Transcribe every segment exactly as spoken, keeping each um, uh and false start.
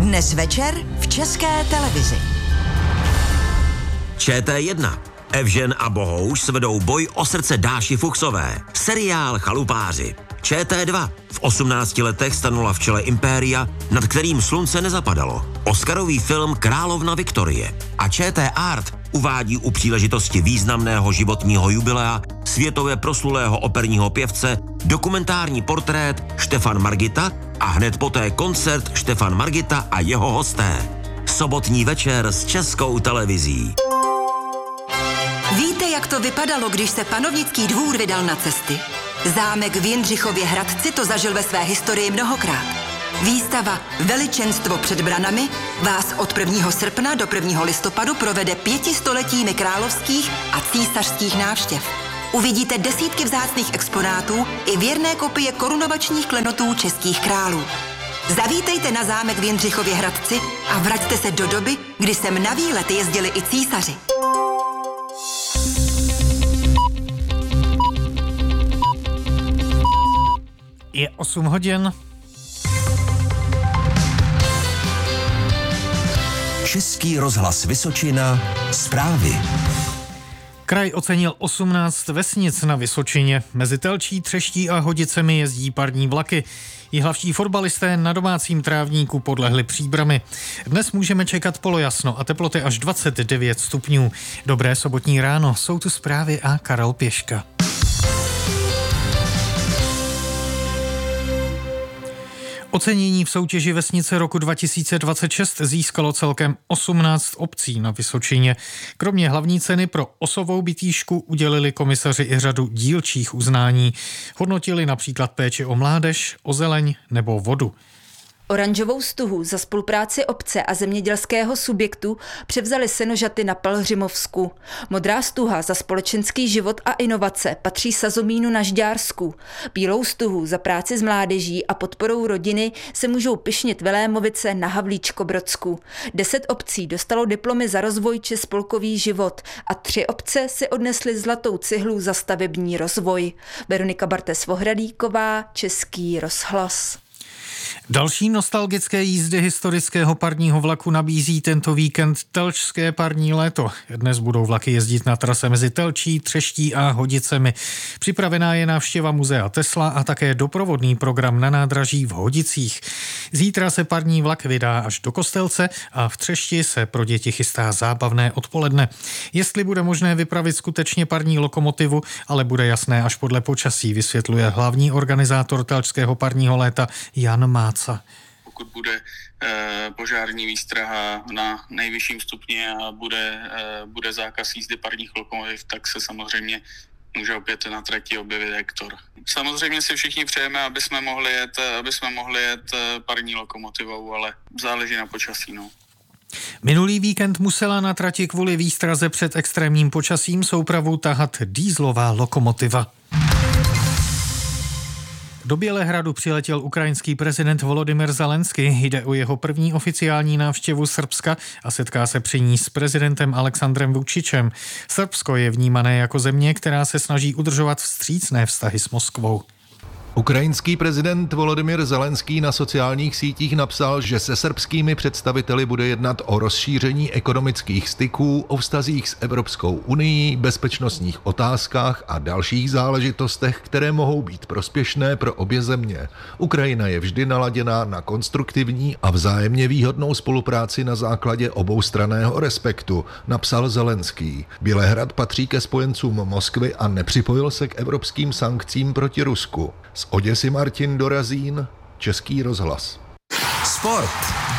Dnes večer v České televizi. Č T jedna. Evžen a Bohouš svedou boj o srdce Dáši Fuchsové. Seriál Chalupáři. Č T dva. V osmnácti letech stanula v čele impéria, nad kterým slunce nezapadalo. Oscarový film Královna Viktorie. A Č T Art uvádí u příležitosti významného životního jubilea světově proslulého operního pěvce dokumentární portrét Štefan Margita a hned poté koncert Štefan Margita a jeho hosté. Sobotní večer s Českou televizí. Víte, jak to vypadalo, když se panovnický dvůr vydal na cesty? Zámek v Jindřichově Hradci to zažil ve své historii mnohokrát. Výstava Veličenstvo před branami vás od prvního srpna do prvního listopadu provede pětistoletími královských a císařských návštěv. Uvidíte desítky vzácných exponátů i věrné kopie korunovačních klenotů českých králů. Zavítejte na zámek v Jindřichově Hradci a vraťte se do doby, kdy sem na výlet jezdili i císaři. Je osm hodin. Český rozhlas Vysočina. Zprávy. Kraj ocenil osmnáct vesnic na Vysočině. Mezi Telčí, Třeští a Hodicemi jezdí parní vlaky. Jihlavští fotbalisté na domácím trávníku podlehli Příbrami. Dnes můžeme čekat polojasno a teploty až dvacet devět stupňů. Dobré sobotní ráno, jsou tu zprávy a Karel Pěška. Ocenění v soutěži Vesnice roku dva tisíce dvacet šest získalo celkem osmnáct obcí na Vysočině. Kromě hlavní ceny pro osovou bitýšku udělili komisaři i řadu dílčích uznání. Hodnotili například péči o mládež, o zeleň nebo vodu. Oranžovou stuhu za spolupráci obce a zemědělského subjektu převzali Senožaty na Pelhřimovsku. Modrá stuha za společenský život a inovace patří Sazomínu na Žďársku. Bílou stuhu za práci s mládeží a podporou rodiny se můžou pyšnit Vilémovice na Havlíčkobrodsku. Deset obcí dostalo diplomy za rozvoj či spolkový život a tři obce si odnesly zlatou cihlu za stavební rozvoj. Veronika Bartes-Vohradíková, Český rozhlas. Další nostalgické jízdy historického parního vlaku nabízí tento víkend Telčské parní léto. Dnes budou vlaky jezdit na trase mezi Telčí, Třeští a Hodicemi. Připravená je návštěva muzea Tesla a také doprovodný program na nádraží v Hodicích. Zítra se parní vlak vydá až do Kostelce a v Třešti se pro děti chystá zábavné odpoledne. Jestli bude možné vypravit skutečně parní lokomotivu, ale bude jasné až podle počasí, vysvětluje hlavní organizátor Telčského parního léta Jan Máca. Pokud bude e, požární výstraha na nejvyšším stupni a bude, e, bude zákaz jízdy parních lokomotiv, tak se samozřejmě může opět na trati objevit Hektor. Samozřejmě si všichni přejeme, aby jsme mohli jet, aby jsme mohli jet parní lokomotivou, ale záleží na počasí. No. Minulý víkend musela na trati kvůli výstraze před extrémním počasím soupravu tahat dieselová lokomotiva. Do Bělehradu přiletěl ukrajinský prezident Volodymyr Zelenský. Jde o jeho první oficiální návštěvu Srbska a setká se při ní s prezidentem Alexandrem Vučičem. Srbsko je vnímané jako země, která se snaží udržovat vstřícné vztahy s Moskvou. Ukrajinský prezident Volodymyr Zelenský na sociálních sítích napsal, že se srbskými představiteli bude jednat o rozšíření ekonomických styků, o vztazích s Evropskou unií, bezpečnostních otázkách a dalších záležitostech, které mohou být prospěšné pro obě země. Ukrajina je vždy naladěná na konstruktivní a vzájemně výhodnou spolupráci na základě oboustranného respektu, napsal Zelenský. Bělehrad patří ke spojencům Moskvy a nepřipojil se k evropským sankcím proti Rusku. Z Oděsy Martin Dorazín, Český rozhlas. Sport.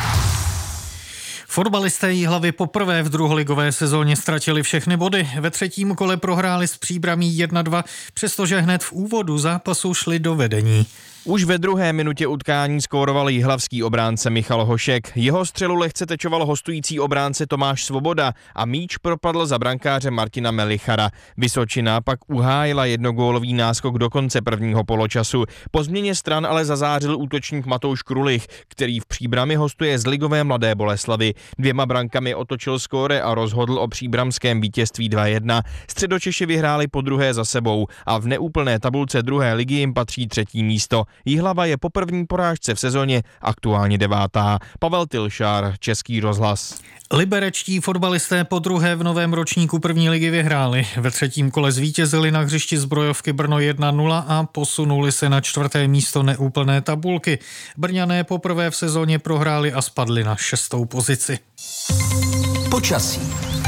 Fotbalisté Jihlavy poprvé v druholigové sezóně ztratili všechny body. Ve třetím kole prohráli s Příbramí jedna dva, přestože hned v úvodu zápasu šli do vedení. Už ve druhé minutě utkání skóroval jihlavský obránce Michal Hošek. Jeho střelu lehce tečoval hostující obránce Tomáš Svoboda a míč propadl za brankáře Martina Melichara. Vysočina pak uhájila jednogólový náskok do konce prvního poločasu. Po změně stran ale zazářil útočník Matouš Krulich, který v Příbrami hostuje z ligové Mladé Boleslavi. Dvěma brankami otočil skóre a rozhodl o příbramském vítězství dva jedna. Středočeši vyhráli po druhé za sebou a v neúplné tabulce druhé ligy jim patří třetí místo. Jihlava je po první porážce v sezóně aktuálně devátá. Pavel Tilšár, Český rozhlas. Liberečtí fotbalisté po druhé v novém ročníku první ligy vyhráli. Ve třetím kole zvítězili na hřišti Zbrojovky Brno jedna nula a posunuli se na čtvrté místo neúplné tabulky. Brňané poprvé v sezóně prohráli a spadli na šestou pozici. Počasí.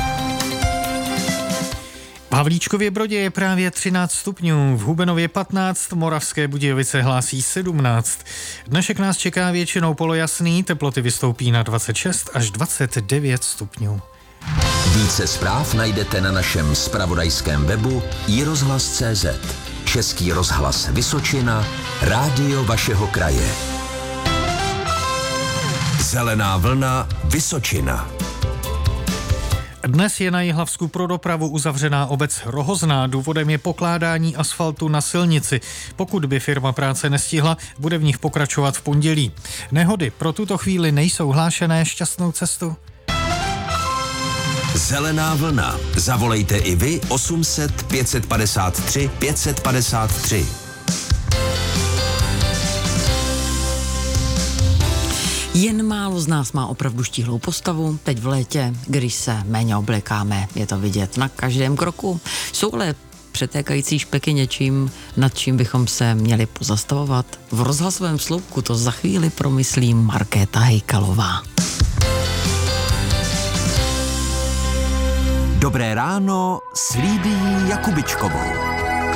V Havlíčkově Brodě je právě třináct stupňů, v Hubenově patnáct, Moravské Budějovice hlásí sedmnáct. Dnešek nás čeká většinou polojasný, teploty vystoupí na dvacet šest až dvacet devět stupňů. Více zpráv najdete na našem zpravodajském webu i rozhlas tečka cé zet. Český rozhlas Vysočina, rádio vašeho kraje. Zelená vlna Vysočina. Dnes je na Jihlavsku pro dopravu uzavřená obec Rohozná. Důvodem je pokládání asfaltu na silnici. Pokud by firma práce nestihla, bude v nich pokračovat v pondělí. Nehody pro tuto chvíli nejsou hlášené. Šťastnou cestu. Zelená vlna. Zavolejte i vy osm set pět padesát tři pět padesát tři. Jen málo z nás má opravdu štíhlou postavu, teď v létě, když se méně oblékáme, je to vidět na každém kroku. Jsou ale přetékající špeky něčím, nad čím bychom se měli pozastavovat. V rozhlasovém sloupku to za chvíli promyslí Markéta Hejkalová. Dobré ráno s Lídií Jakubičkovou.